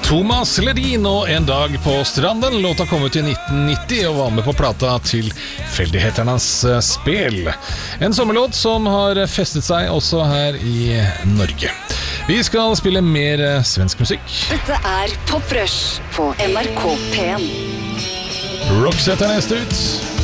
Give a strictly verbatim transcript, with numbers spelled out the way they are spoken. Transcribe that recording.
Thomas Ledin og En dag på stranden. Låta kom ut i nitten nitti og var med på plata til Feldigheternas spel. En sommerlåt som har festet seg også her i Norge. Vi skal spille mer svensk musikk. Dette er Pop Rush på N R K P en. Roxette er neste ut.